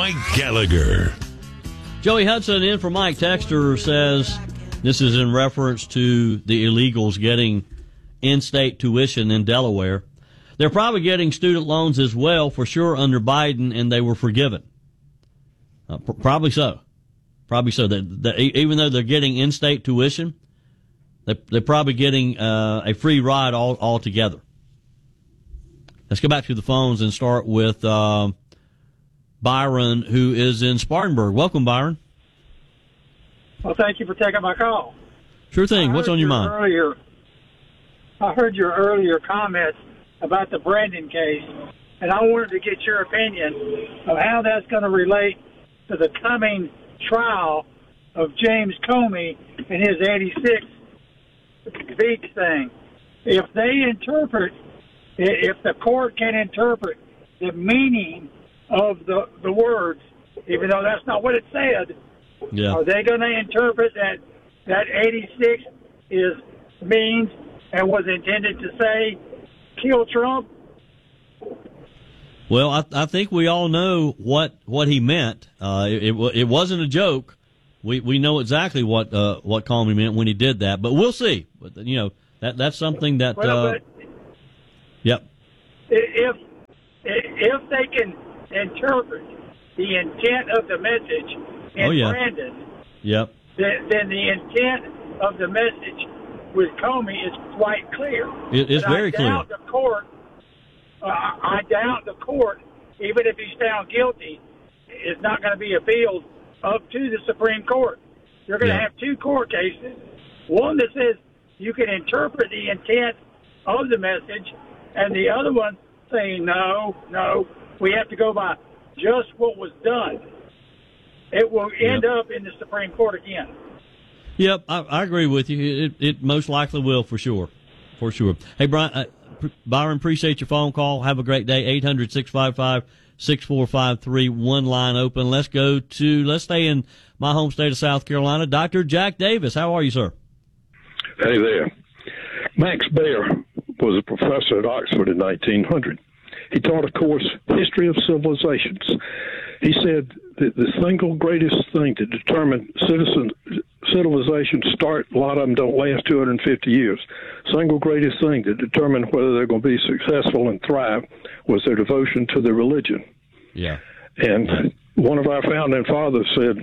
Mike Gallagher. Joey Hudson in for Mike. Texter says this is in reference to the illegals getting in-state tuition in Delaware. They're probably getting student loans as well, for sure, under Biden, and they were forgiven. Probably so. Probably so. That even though they're getting in-state tuition, they're probably getting a free ride altogether. Let's go back to the phones and start with Byron, who is in Spartanburg. Welcome, Byron. Well, thank you for taking my call. Sure thing. What's on your mind? I heard your earlier comments about the Brandon case, and I wanted to get your opinion of how that's going to relate to the coming trial of James Comey and his 86 beach thing. If the court can interpret the meaning of the words, even though that's not what it said, are they going to interpret that 86 means and was intended to say kill Trump? Well, I think we all know what he meant. It wasn't a joke. We know exactly what Comey meant when he did that, but we'll see. But that's something that. Yep. If they can interpret the intent of the message in Brandon, yep, then the intent of the message with Comey is quite clear. It's very clear. I doubt the court, even if he's found guilty, is not going to be appealed up to the Supreme Court. You're going to have two court cases, one that says you can interpret the intent of the message, and the other one saying, no, we have to go by just what was done. It will end up in the Supreme Court again. Yep, I agree with you. It most likely will, for sure. Hey, Byron, appreciate your phone call. Have a great day. 800-655-6453, one line open. Let's stay in my home state of South Carolina. Dr. Jack Davis, how are you, sir? Hey there. Max Baer was a professor at Oxford in 1900. He taught a course, History of Civilizations. He said that the single greatest thing to determine civilizations start, a lot of them don't last 250 years. Single greatest thing to determine whether they're going to be successful and thrive was their devotion to their religion. Yeah. And one of our founding fathers said,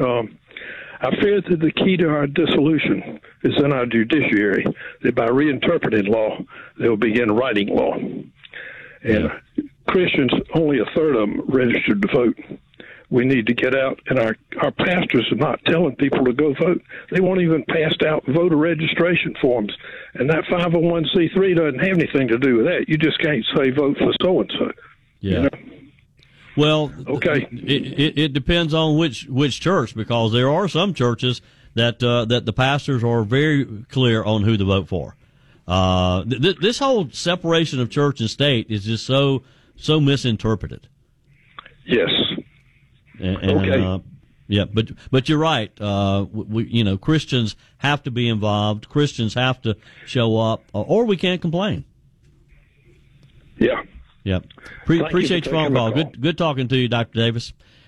I fear that the key to our dissolution is in our judiciary, that by reinterpreting law, they'll begin writing law. And Christians, only a third of them registered to vote. We need to get out, and our pastors are not telling people to go vote. They won't even pass out voter registration forms. And that 501c3 doesn't have anything to do with that. You just can't say vote for so-and-so. Yeah. You know? Well, okay. It depends on which church, because there are some churches that the pastors are very clear on who to vote for. This whole separation of church and state is just so misinterpreted. Yes. Okay. But you're right. Christians have to be involved. Christians have to show up, or we can't complain. Yeah. Yep. Appreciate your phone call. Good talking to you, Dr. Davis.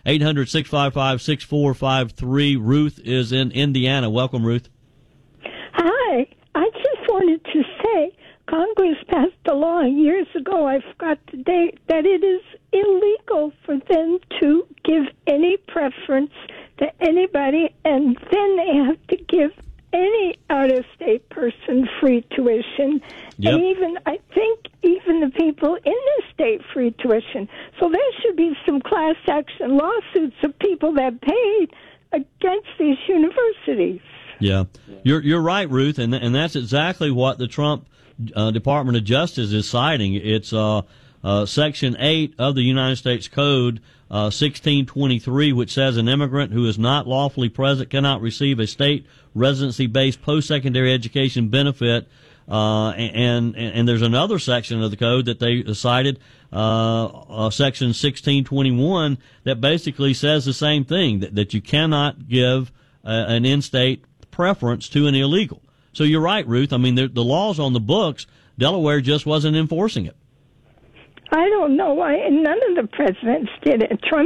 800-655-6453. Ruth is in Indiana. Welcome, Ruth. Hi. I just wanted to say Congress passed a law years ago, I forgot the date, that it is illegal for them to give any preference to anybody, and then they have to give any out-of-state person free tuition, and I think even the people in the state free tuition. So there should be some class action lawsuits of people that paid against these universities. Yeah, you're right, Ruth, and that's exactly what the Trump Department of Justice is citing. It's Section 8 of the United States Code, 1623, which says an immigrant who is not lawfully present cannot receive a state residency-based post-secondary education benefit. And there's another section of the code that they cited, Section 1621, that basically says the same thing, that you cannot give an in-state preference to an illegal. So you're right, Ruth. I mean, the law's on the books. Delaware just wasn't enforcing it. I don't know why none of the presidents did it. Trump's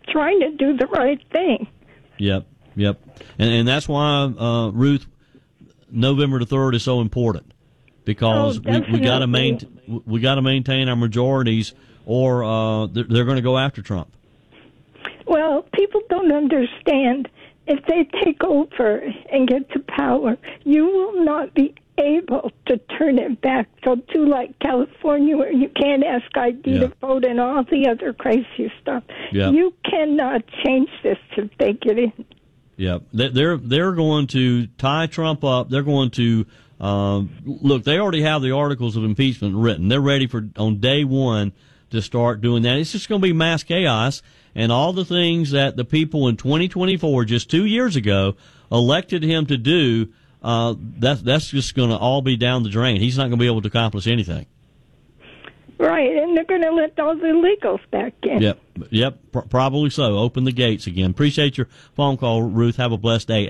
trying to do the right thing. Yep. And that's why, Ruth, November the 3rd is so important, because we got to maintain our majorities, or they're going to go after Trump. Well, people don't understand. If they take over and get to power, you will not be able to turn it back. They'll do like California, where you can't ask ID to vote and all the other crazy stuff. You cannot change this if they get in. Yeah, they're going to tie Trump up. They're going to look. They already have the articles of impeachment written. They're ready for on day one to start doing that. It's just going to be mass chaos. And all the things that the people in 2024, just 2 years ago, elected him to do, that's just going to all be down the drain. He's not going to be able to accomplish anything. Right, and they're going to let all the illegals back in. Yep, probably so. Open the gates again. Appreciate your phone call, Ruth. Have a blessed day.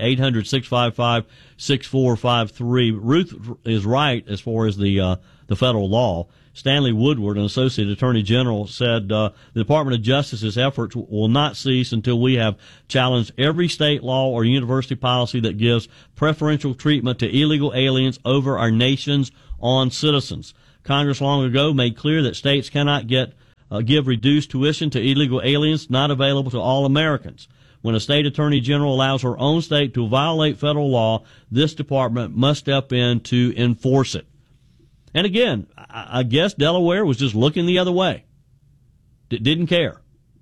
800-655-6453. Ruth is right as far as the federal law. Stanley Woodward, an associate attorney general, said the Department of Justice's efforts will not cease until we have challenged every state law or university policy that gives preferential treatment to illegal aliens over our nation's own citizens. Congress long ago made clear that states cannot give reduced tuition to illegal aliens not available to all Americans. When a state attorney general allows her own state to violate federal law, this department must step in to enforce it. And again, I guess Delaware was just looking the other way. Didn't care.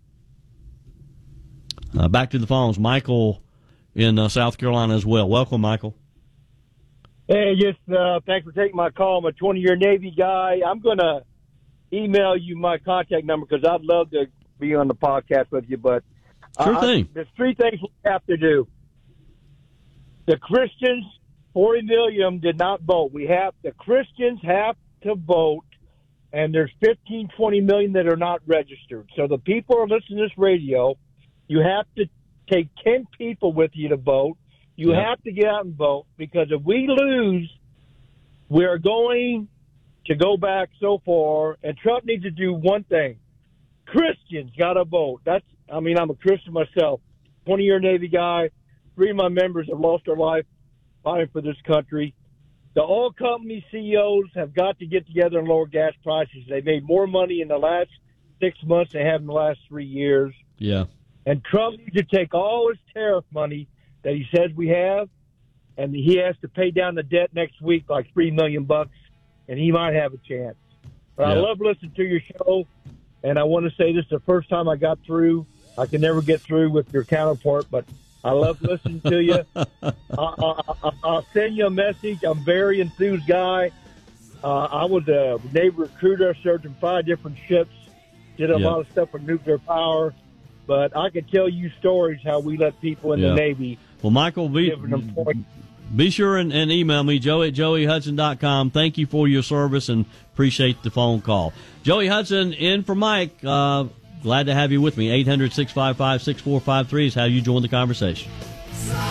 Back to the phones. Michael in South Carolina as well. Welcome, Michael. Hey, thanks for taking my call. I'm a 20-year Navy guy. I'm going to email you my contact number because I'd love to be on the podcast with you. But sure thing. There's three things we have to do. The Christians, 40 million, did not vote. The Christians have to vote, and there's 15, 20 million that are not registered. So the people who are listening to this radio, you have to take 10 people with you to vote. You have to get out and vote, because if we lose, we're going to go back so far, and Trump needs to do one thing. Christians got to vote. I'm a Christian myself, 20-year Navy guy. 3 of my members have lost their life fighting for this country. The oil company CEOs have got to get together and lower gas prices. They made more money in the last 6 months than they have in the last 3 years. Yeah. And Trump needs to take all his tariff money that he says we have, and he has to pay down the debt next week, like $3 million, and he might have a chance. But I love listening to your show, and I want to say this is the first time I got through. I can never get through with your counterpart, but I love listening to you. I'll send you a message. I'm a very enthused guy. I was a naval recruiter, served in 5 different ships, did a lot of stuff with nuclear power. But I can tell you stories how we let people in the Navy. Well, Michael, be sure and email me, Joey at joeyhudson.com. Thank you for your service and appreciate the phone call. Joey Hudson in for Mike. Glad to have you with me. 800-655-6453 is how you join the conversation.